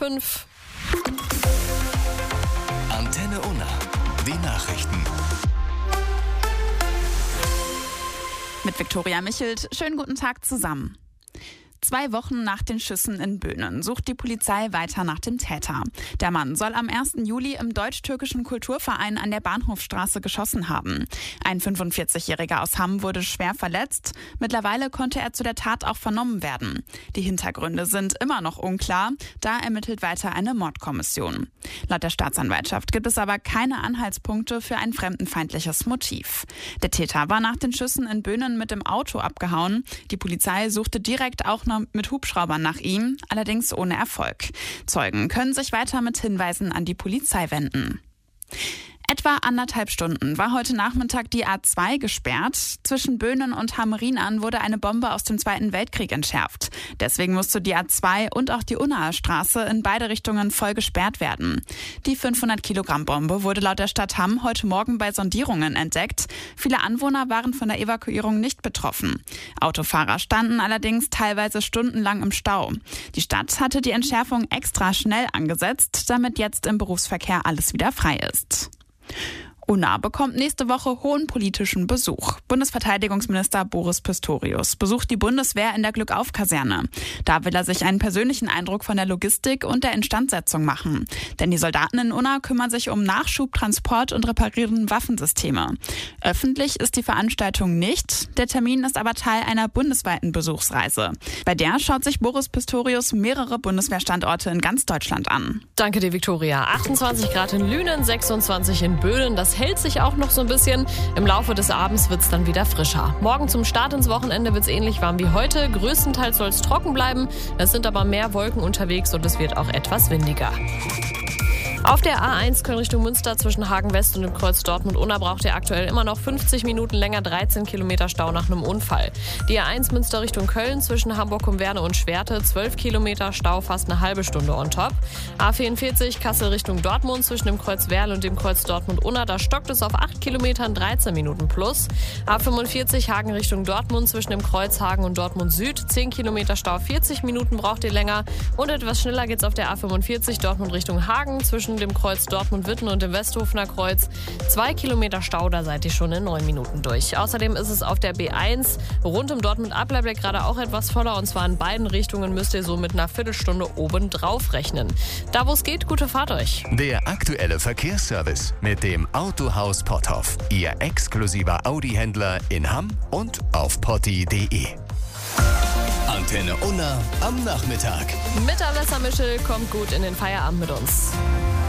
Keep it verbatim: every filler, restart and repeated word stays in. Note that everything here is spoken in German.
fünf. Antenne Unna, die Nachrichten. Mit Viktoria Michelt, schönen guten Tag zusammen. Zwei Wochen nach den Schüssen in Böhnen sucht die Polizei weiter nach dem Täter. Der Mann soll am ersten Juli im deutsch-türkischen Kulturverein an der Bahnhofstraße geschossen haben. Ein fünfundvierzigjähriger aus Hamm wurde schwer verletzt. Mittlerweile konnte er zu der Tat auch vernommen werden. Die Hintergründe sind immer noch unklar. Da ermittelt weiter eine Mordkommission. Laut der Staatsanwaltschaft gibt es aber keine Anhaltspunkte für ein fremdenfeindliches Motiv. Der Täter war nach den Schüssen in Böhnen mit dem Auto abgehauen. Die Polizei suchte direkt auch noch mit Hubschraubern nach ihm, allerdings ohne Erfolg. Zeugen können sich weiter mit Hinweisen an die Polizei wenden. Etwa anderthalb Stunden war heute Nachmittag die A zwei gesperrt. Zwischen Böhnen und Hamm-Rienan wurde eine Bombe aus dem Zweiten Weltkrieg entschärft. Deswegen musste die A zwei und auch die Unnaer Straße in beide Richtungen voll gesperrt werden. Die fünfhundert Kilogramm Bombe wurde laut der Stadt Hamm heute Morgen bei Sondierungen entdeckt. Viele Anwohner waren von der Evakuierung nicht betroffen. Autofahrer standen allerdings teilweise stundenlang im Stau. Die Stadt hatte die Entschärfung extra schnell angesetzt, damit jetzt im Berufsverkehr alles wieder frei ist. Unna bekommt nächste Woche hohen politischen Besuch. Bundesverteidigungsminister Boris Pistorius besucht die Bundeswehr in der Glückauf-Kaserne. Da will er sich einen persönlichen Eindruck von der Logistik und der Instandsetzung machen. Denn die Soldaten in Unna kümmern sich um Nachschub, Transport und reparieren Waffensysteme. Öffentlich ist die Veranstaltung nicht. Der Termin ist aber Teil einer bundesweiten Besuchsreise. Bei der schaut sich Boris Pistorius mehrere Bundeswehrstandorte in ganz Deutschland an. Danke dir, Viktoria. achtundzwanzig Grad in Lünen, sechsundzwanzig in Böhnen. Das hält sich auch noch so ein bisschen. Im Laufe des Abends wird es dann wieder frischer. Morgen zum Start ins Wochenende wird es ähnlich warm wie heute. Größtenteils soll es trocken bleiben. Es sind aber mehr Wolken unterwegs und es wird auch etwas windiger. Auf der A eins Köln Richtung Münster zwischen Hagen West und dem Kreuz Dortmund-Unna braucht ihr aktuell immer noch fünfzig Minuten länger, dreizehn Kilometer Stau nach einem Unfall. Die A eins Münster Richtung Köln zwischen Hamburg-Kumwerne und Schwerte, zwölf Kilometer Stau, fast eine halbe Stunde on top. A vierundvierzig Kassel Richtung Dortmund zwischen dem Kreuz Werl und dem Kreuz Dortmund-Unna, da stockt es auf acht Kilometern, dreizehn Minuten plus. A fünfundvierzig Hagen Richtung Dortmund zwischen dem Kreuz Hagen und Dortmund Süd, zehn Kilometer Stau, vierzig Minuten braucht ihr länger. Und etwas schneller geht's auf der A fünfundvierzig Dortmund Richtung Hagen zwischen dem Kreuz Dortmund-Witten und dem Westhofener Kreuz. Zwei Kilometer Stau, da seid ihr schon in neun Minuten durch. Außerdem ist es auf der B eins rund um Dortmund-Ablerbeck gerade auch etwas voller und zwar in beiden Richtungen müsst ihr so mit einer Viertelstunde oben drauf rechnen. Da wo es geht, gute Fahrt euch. Der aktuelle Verkehrsservice mit dem Autohaus Potthoff. Ihr exklusiver Audi-Händler in Hamm und auf potti punkt de. Antenne Unna am Nachmittag. Mit Alessa Mischel kommt gut in den Feierabend mit uns.